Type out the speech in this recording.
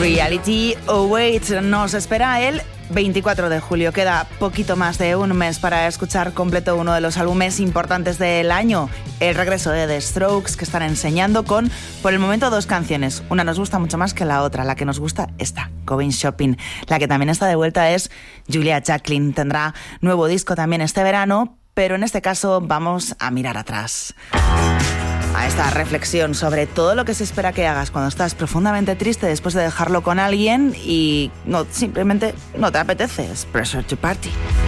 Reality Awaits nos espera el 24 de julio. Queda poquito más de un mes para escuchar completo uno de los álbumes importantes del año, el regreso de The Strokes, que están enseñando con, por el momento, 2 canciones. Una nos gusta mucho más que la otra. La que nos gusta, esta, Going Shopping. La que también está de vuelta es Julia Jacklin. Tendrá nuevo disco también este verano, pero en este caso vamos a mirar atrás, a esta reflexión sobre todo lo que se espera que hagas cuando estás profundamente triste después de dejarlo con alguien y simplemente no te apetece. Es Pressure to Party.